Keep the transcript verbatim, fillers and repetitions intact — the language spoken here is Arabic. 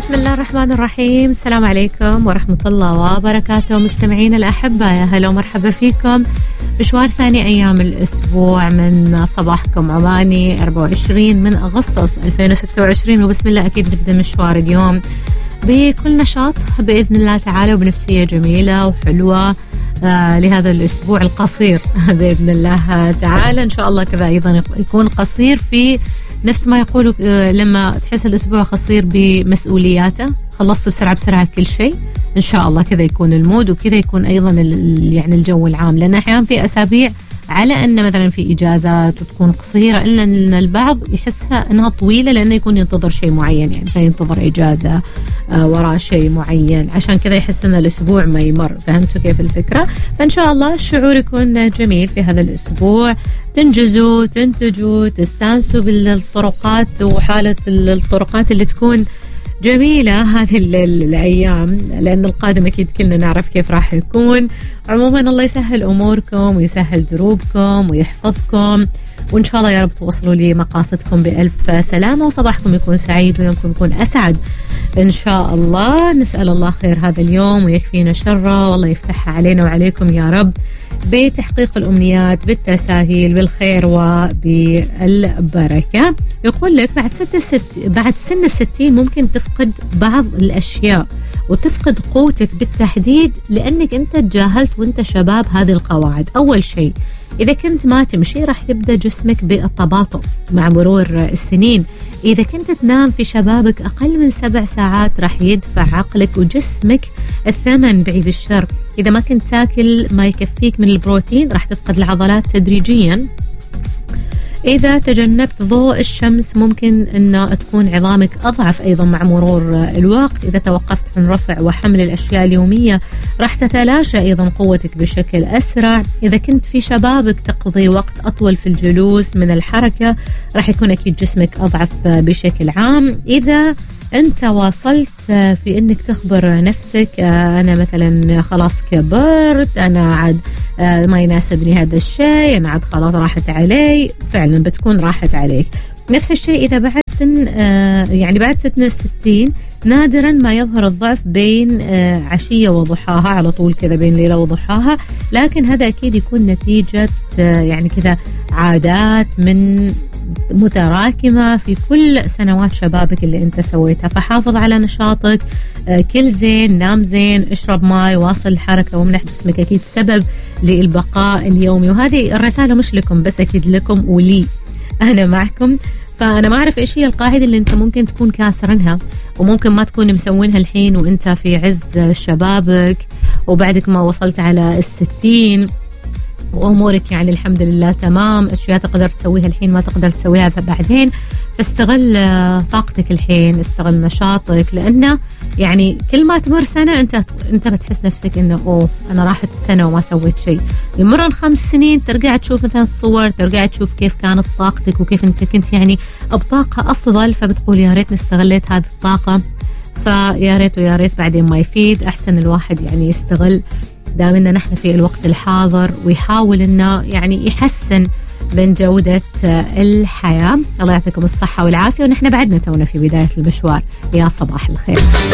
بسم الله الرحمن الرحيم. السلام عليكم ورحمة الله وبركاته مستمعين الأحبة، يا هلا ومرحبا فيكم. مشوار ثاني أيام الأسبوع من صباحكم عماني أربعة وعشرين من أغسطس ألفين وستة وعشرين، وبسم الله أكيد نبدأ مشوار اليوم بكل نشاط بإذن الله تعالى وبنفسية جميلة وحلوة آه لهذا الأسبوع القصير بإذن الله تعالى. إن شاء الله كذا أيضا يكون قصير في نفس ما يقولوا آه لما تحس الأسبوع قصير بمسؤولياته، خلصت بسرعة بسرعة كل شيء. إن شاء الله كذا يكون المود وكذا يكون أيضا يعني الجو العام، لأن أحيانا في أسابيع على أن مثلا في إجازات وتكون قصيرة إلا أن البعض يحسها أنها طويلة لأنه يكون ينتظر شيء معين، يعني فينتظر إجازة آه وراء شيء معين، عشان كذا يحس أن الأسبوع ما يمر. فهمتوا كيف الفكرة؟ فإن شاء الله الشعور يكون جميل في هذا الأسبوع، تنجزوا تنتجوا تستانسوا بالطرقات وحالة الطرقات اللي تكون جميلة هذه الأيام، لأن القادم أكيد كلنا نعرف كيف راح يكون. عموما الله يسهل أموركم ويسهل دروبكم ويحفظكم، وإن شاء الله يا رب توصلوا لمقاصدكم بألف سلامة وصباحكم يكون سعيد ويومكم يكون أسعد إن شاء الله. نسأل الله خير هذا اليوم ويكفينا شره، والله يفتحها علينا وعليكم يا رب بتحقيق الأمنيات بالتساهيل بالخير وبالبركة. يقول لك بعد ست ست بعد سن الستين ممكن تفقد بعض الأشياء وتفقد قوتك بالتحديد لأنك أنت تجاهلت وأنت شباب هذه القواعد. أول شيء إذا كنت ما تمشي راح يبدأ جسمك بالتباطؤ مع مرور السنين. إذا كنت تنام في شبابك أقل من سبع ساعات راح يدفع عقلك وجسمك الثمن بعيد الشر. إذا ما كنت تاكل ما يكفيك من البروتين راح تفقد العضلات تدريجيا. إذا تجنبت ضوء الشمس ممكن أن تكون عظامك أضعف أيضا مع مرور الوقت. إذا توقفت عن رفع وحمل الأشياء اليومية راح تتلاشى أيضا قوتك بشكل أسرع. إذا كنت في شبابك تقضي وقت أطول في الجلوس من الحركة راح يكون أكيد جسمك أضعف بشكل عام. إذا أنت واصلت في أنك تخبر نفسك أنا مثلا خلاص كبرت، أنا عاد ما يناسبني هذا الشيء، أنا عاد خلاص راحت علي، فعلا بتكون راحت عليك. نفس الشيء إذا بعد سن يعني بعد سن الستين نادرا ما يظهر الضعف بين عشية وضحاها، على طول كذا بين ليلة وضحاها، لكن هذا أكيد يكون نتيجة يعني كذا عادات من متراكمة في كل سنوات شبابك اللي انت سويتها. فحافظ على نشاطك، كل زين، نام زين، اشرب ماء، واصل الحركة ومنح جسمك أكيد سبب للبقاء اليومي. وهذه الرسالة مش لكم بس، أكيد لكم ولي، أنا معكم. فأنا ما أعرف إيش هي القاعدة اللي أنت ممكن تكون كاسرنها وممكن ما تكون مسوينها الحين وأنت في عز شبابك وبعدك ما وصلت على الستين وأمورك يعني الحمد لله تمام، أشياء تقدر تسويها الحين ما تقدر تسويها فبعدين. فاستغل طاقتك الحين، استغل نشاطك، لأنه يعني كل ما تمر سنة أنت أنت بتحس نفسك إنه أوه أنا راحت السنة وما سويت شيء. يمرن خمس سنين ترجع تشوف مثلا الصور، ترجع تشوف كيف كانت طاقتك وكيف أنت كنت يعني بطاقة أفضل، فبتقول يا ريتني استغليت هذه الطاقة. فيا ريت ويا ريت بعدين ما يفيد. أحسن الواحد يعني يستغل دائما نحن في الوقت الحاضر ويحاول انه يعني يحسن من جودة الحياة. الله يعطيكم الصحة والعافية، ونحن بعدنا تونا في بداية المشوار. يا صباح الخير.